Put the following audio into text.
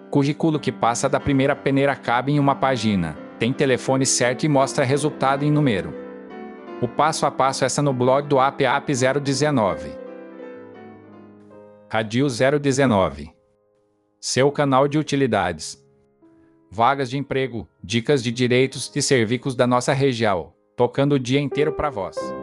Currículo que passa da primeira peneira cabe em uma página. Tem telefone certo e mostra resultado em número. O passo a passo essa no blog do app 019. Radio 019. Seu canal de utilidades. Vagas de emprego, dicas de direitos e serviços da nossa região, tocando o dia inteiro para vós.